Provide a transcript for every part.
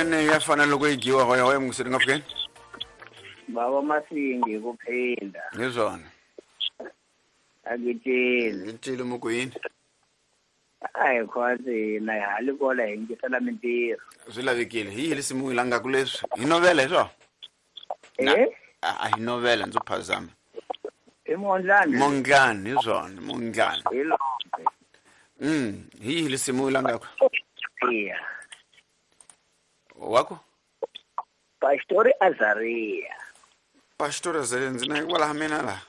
emini yafana lokuyidliwa hoya mngisini ngafukeni Baba Masingi kuphela. ngizona Akitshela. ngitshile umugwini Hayi kwazi na hali kola hingisela mintirho. swilavikile hi hili simu langa kuleswi hi novela hiswo a hi novela ndzi phazama Imondlane. Mondlane hiswona Mondlane Hello. hi hili simu langa Yeah. wakho Pastor Azaria. Pastor Azaria na kwala mina la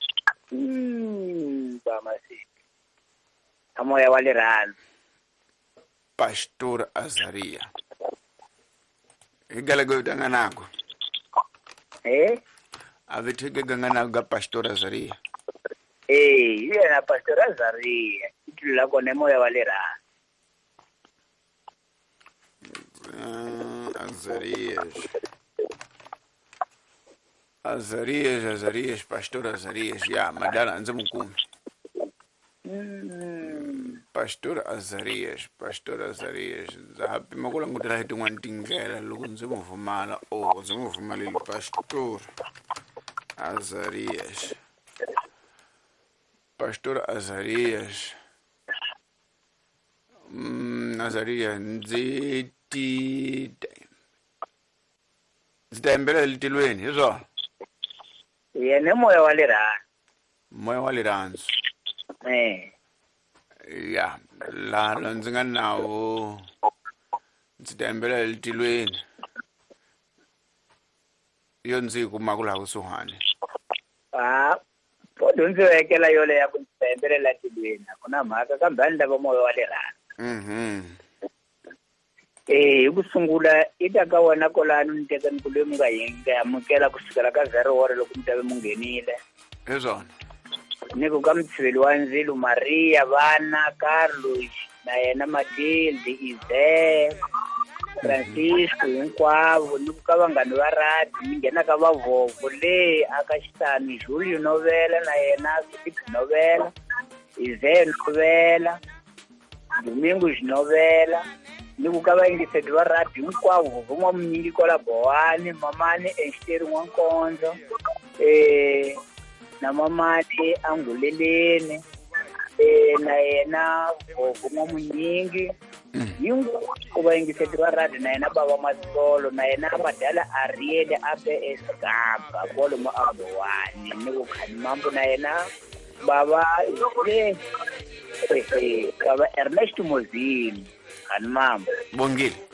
Baba Masingi. Amoya wale rana. Pastor Azaria igala go tanganako avithike ganganako ga Pastor Azaria Yena Pastor Azaria. Itula kona moya wale rana. Azarias, Pastor Azarias, ya madala nze mukumi. Pastor Azarias, zahapi makula ngutela heti ngwantingela loko nze muvumala nze muvumaleli Pastor Azarias. Pastor Azarias. Azarias nze Zitembele litilweni hizo Yena moya wale rana. moya wa lirandzo ya la ndzi nga nawo ndzi tembela litilweni yo ndzi kuma ku la kusuhani Podo ndzi vekela yole ya ku tembela tilweni kuna mhaka kambe ndava moya wale rana. Kusungula ita ka wena kolani niteka nkulu munga hinga amukela kusukela ka 0 hora loko mutave mungenile. ezona Niko ka mtsiveli wa Nzilu Maria vana Carlos na yena Matilde Ize Francisco hinkwavo niko ka vanghani va radi mi nghena ka vavovo le aka xitani Julio Novela na yena Philip Novela Ize Novela Domingos Novela niko ka vayingiseli va radi hinkwavo vun'wa munyingi kola Bohani mamani Esther Nwankonzo na mamani Anguleleni na yena vun'wa munyingi hinkwavo vayingiseli va radi na yena Baba Masolo na yena Madala Ariel abe Esgaba kolo mo Abohani niko khani mambo na yena Baba Baba Ernest Mozini khani mambo bongile